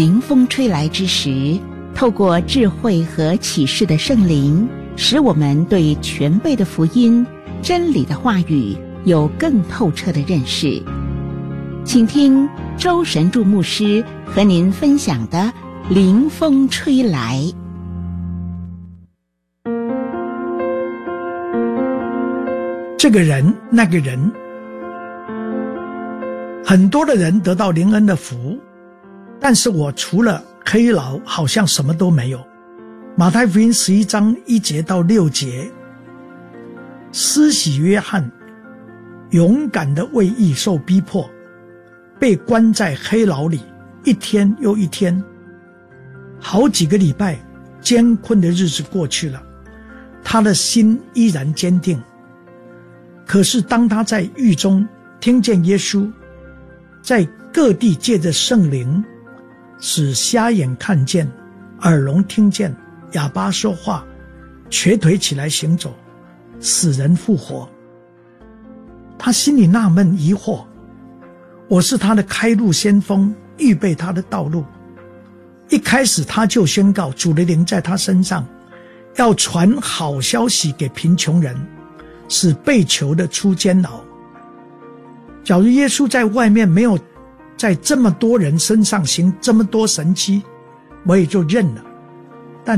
临风吹来之时，透过智慧和启示的圣灵，使我们对全备的福音、真理的话语有更透彻的认识。请听周神助牧师和您分享的临风吹来。 这个人那个人，很多的人得到灵恩的福，但是我除了黑牢好像什么都没有。马太福音11章1节到6节，施洗约翰勇敢的为义受逼迫，被关在黑牢里一天又一天，好几个礼拜艰困的日子过去了，他的心依然坚定。可是当他在狱中听见耶稣在各地借着圣灵使瞎眼看见，耳聋听见，哑巴说话，瘸腿起来行走，死人复活，他心里纳闷疑惑，我是他的开路先锋，预备他的道路。一开始他就宣告主的灵在他身上，要传好消息给贫穷人，使被囚的出监牢。假如耶稣在外面没有在这么多人身上行这么多神迹，我也就认了。但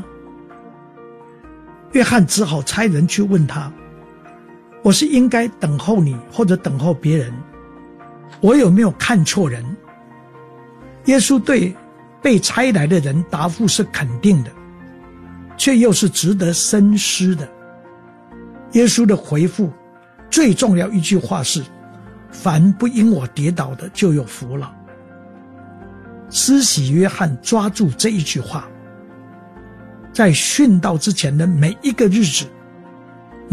约翰只好差人去问他，我是应该等候你或者等候别人？我有没有看错人？耶稣对被差来的人答复是肯定的，却又是值得深思的。耶稣的回复最重要一句话是，凡不因我跌倒的就有福了。施洗约翰抓住这一句话，在殉道之前的每一个日子